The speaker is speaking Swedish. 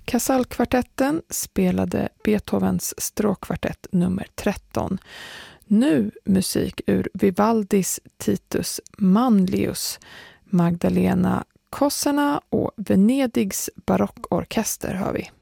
Casal-kvartetten spelade Beethovens stråkkvartett nummer 13. Nu musik ur Vivaldis Titus Manlius, Magdalena Kossena och Venedigs barockorkester hör vi.